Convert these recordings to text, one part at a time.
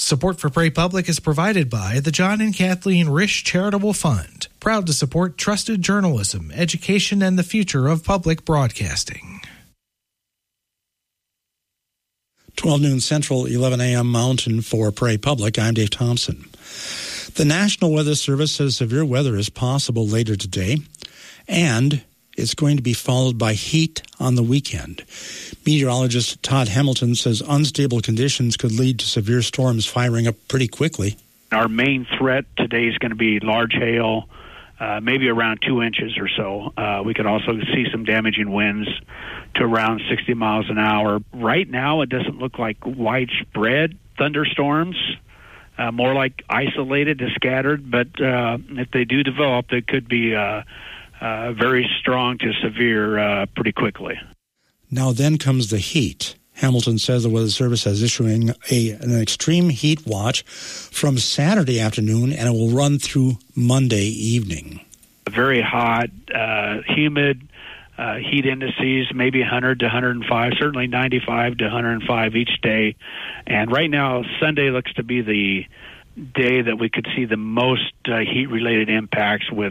Support for Prairie Public is provided by the John and Kathleen Risch Charitable Fund, proud to support trusted journalism, education, and the future of public broadcasting. 12 noon Central, 11 a.m. Mountain for Prairie Public. I'm Dave Thompson. The National Weather Service says severe weather is possible later today, and it's going to be followed by heat on the weekend. Meteorologist Todd Hamilton says unstable conditions could lead to severe storms firing up pretty quickly. Our main threat today is going to be large hail, maybe around 2 inches or so. We could also see some damaging winds to around 60 miles an hour. Right now, it doesn't look like widespread thunderstorms, more like isolated to scattered, but if they do develop, they could be very strong to severe pretty quickly. Now then comes the heat. Hamilton says the Weather Service is issuing an extreme heat watch from Saturday afternoon, and it will run through Monday evening. Very hot, humid heat indices, maybe 100 to 105, certainly 95 to 105 each day. And right now, Sunday looks to be the day that we could see the most heat-related impacts, with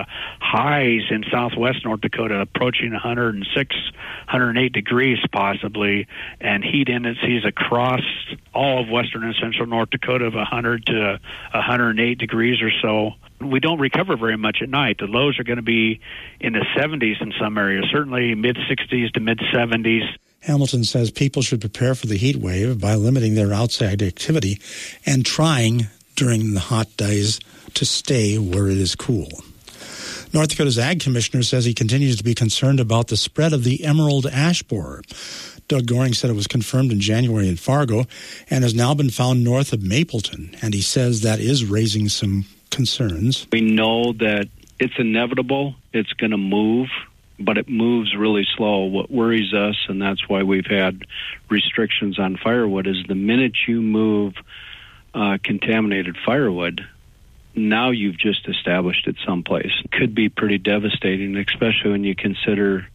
highs in southwest North Dakota approaching 106, 108 degrees possibly, and heat indices across all of western and central North Dakota of 100 to 108 degrees or so. We don't recover very much at night. The lows are going to be in the 70s in some areas, certainly mid-60s to mid-70s. Hamilton says people should prepare for the heat wave by limiting their outside activity and trying during the hot days to stay where it is cool. North Dakota's Ag Commissioner says he continues to be concerned about the spread of the emerald ash borer. Doug Goring said it was confirmed in January in Fargo and has now been found north of Mapleton, and he says that is raising some concerns. We know that it's inevitable. It's going to move, but it moves really slow. What worries us, and that's why we've had restrictions on firewood, is the minute you move contaminated firewood, now you've just established it someplace. It could be pretty devastating, especially when you consider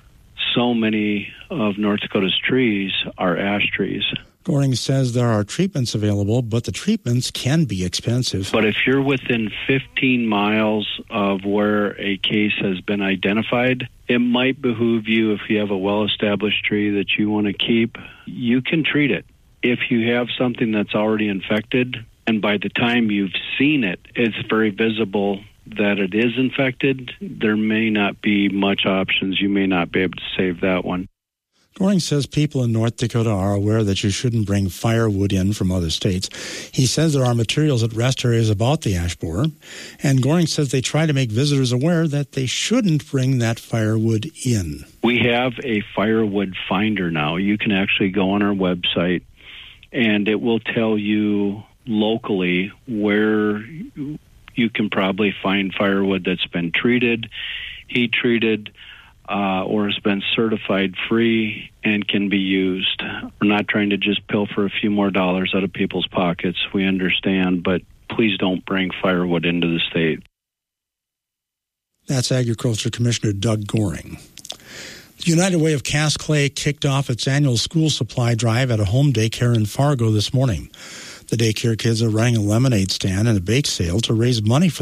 so many of North Dakota's trees are ash trees. Goring says there are treatments available, but the treatments can be expensive. But if you're within 15 miles of where a case has been identified, it might behoove you, if you have a well-established tree that you want to keep, you can treat it. If you have something that's already infected, and by the time you've seen it, it's very visible that it is infected, there may not be much options. You may not be able to save that one. Goring says people in North Dakota are aware that you shouldn't bring firewood in from other states. He says there are materials at rest areas about the ash borer, and Goring says they try to make visitors aware that they shouldn't bring that firewood in. We have a firewood finder now. You can actually go on our website, and it will tell you locally where you can probably find firewood that's been treated, heat treated, or has been certified free and can be used. We're not trying to just pilfer a few more dollars out of people's pockets. We understand, but please don't bring firewood into the state. That's Agriculture Commissioner Doug Goring. The United Way of Cass Clay kicked off its annual school supply drive at a home daycare in Fargo this morning. The daycare kids are running a lemonade stand and a bake sale to raise money for